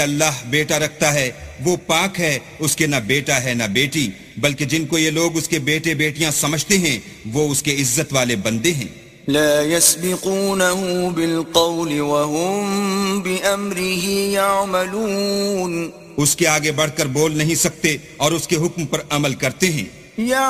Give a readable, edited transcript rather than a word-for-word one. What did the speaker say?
अल्लाह बेटा रखता है, वो पाक है, उसके ना बेटा है ना बेटी, बल्कि जिनको ये लोग उसके बेटे बेटियां समझते हैं वो उसके इज्जत वाले बंदे हैं। ला यस्बिकूनहु बिलक़ौल वहुम बिअम्रिही यअमलून। उसके आगे बढ़कर बोल नहीं सकते और उसके हुक्म पर अमल करते हैं।